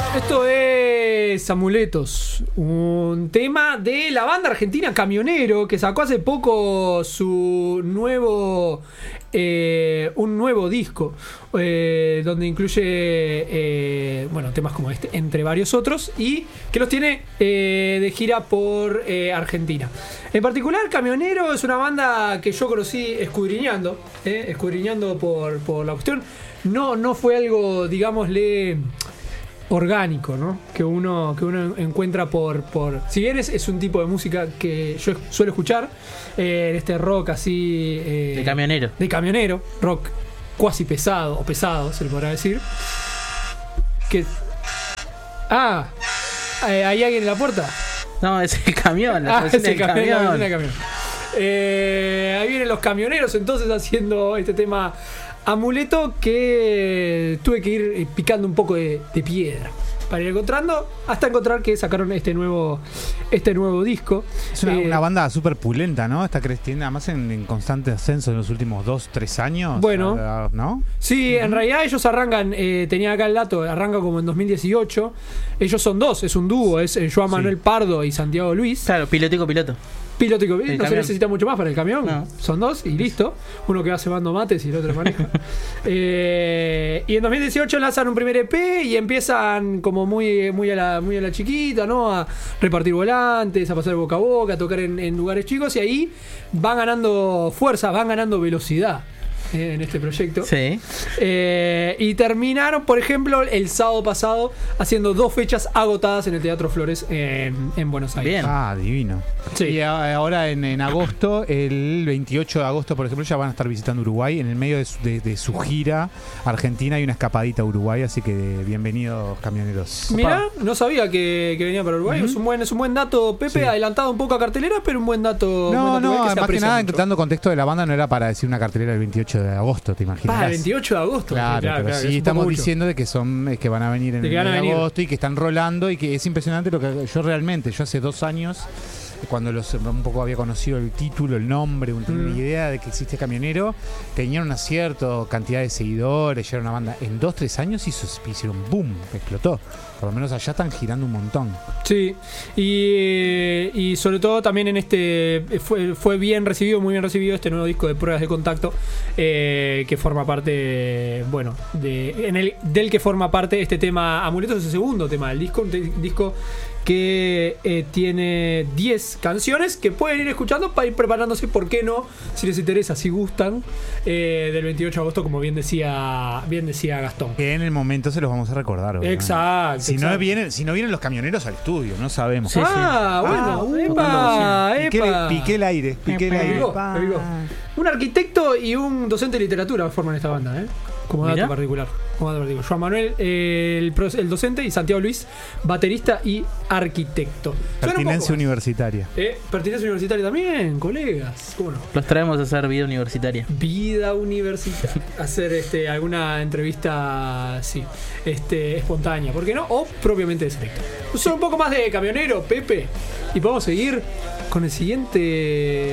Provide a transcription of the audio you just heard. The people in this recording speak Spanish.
Esto es Amuletos, un tema de la banda argentina Camionero, que sacó hace poco su nuevo un nuevo disco, donde incluye temas como este, entre varios otros, y que los tiene de gira por Argentina. En particular, Camionero es una banda que yo conocí escudriñando por la cuestión. No fue algo, digámosle, orgánico, ¿no? Que uno encuentra por si bien es un tipo de música que yo suelo escuchar, este rock así de camionero, rock cuasi pesado, o pesado se le podrá decir, que ¿hay alguien en la puerta? No, es el camión, es el camión. Ahí vienen los camioneros entonces haciendo este tema Amuleto, que tuve que ir picando un poco de piedra para ir encontrando, hasta encontrar que sacaron este nuevo disco. Es una banda súper pulenta, ¿no? Está creciendo, además en constante ascenso en los últimos 2-3 años. Bueno, ¿no? Sí, en realidad ellos arrancan, tenía acá el dato, arrancan como en 2018. Ellos son dos, es un dúo, es Joan Manuel Pardo y Santiago Luis. Claro, piloto y copiloto. No se necesita mucho más para el camión. No. Son dos y listo. Uno que va cebando mates y el otro maneja. Y en 2018 lanzan un primer EP y empiezan como muy a la chiquita, ¿no? A repartir volantes, a pasar boca a boca, a tocar en lugares chicos, y ahí van ganando fuerza, van ganando velocidad en este proyecto. Sí. Y terminaron, por ejemplo, el sábado pasado haciendo 2 fechas agotadas en el Teatro Flores en Buenos Aires. Bien. Divino. Sí. Y ahora en agosto, el 28 de agosto, por ejemplo, ya van a estar visitando Uruguay. En el medio de su gira Argentina hay una escapadita a Uruguay, así que bienvenidos, camioneros. Mirá, no sabía que venía para Uruguay. Uh-huh. Es un buen dato, Pepe, sí. Adelantado un poco a cartelera, pero un buen dato. No, más que nada, dando contexto de la banda, no era para decir una cartelera del 28 de agosto, ¿te imaginas? El 28 de agosto. Claro, pero sí estamos diciendo de que que van a venir en el agosto y que están rolando, y que es impresionante lo que yo hace 2 años, cuando un poco había conocido el título, el nombre, una idea de que existe Camionero, tenían una cierta cantidad de seguidores, ya era una banda. En 2-3 años hicieron boom, explotó. Por lo menos allá están girando un montón. Sí, y sobre todo también en fue muy bien recibido este nuevo disco de Pruebas de Contacto, que forma parte, del que forma parte este tema Amuletos, es el segundo tema del disco, un disco que tiene 10 canciones que pueden ir escuchando para ir preparándose, ¿por qué no? Si les interesa, si gustan, del 28 de agosto, como bien decía Gastón. Que en el momento se los vamos a recordar, obviamente. Exacto. Si no vienen los camioneros al estudio, no sabemos. Piqué el aire. Un arquitecto y un docente de literatura forman esta banda, como dato particular. Joan Manuel, el docente, y Santiago Luis, baterista y arquitecto. Pertinencia universitaria. Pertinencia universitaria también, colegas. ¿Cómo no? Los traemos a hacer vida universitaria. Vida universitaria. Hacer alguna entrevista, espontánea, ¿por qué no? O propiamente de selecto. Solo un poco más de Camionero, Pepe, y podemos seguir con el siguiente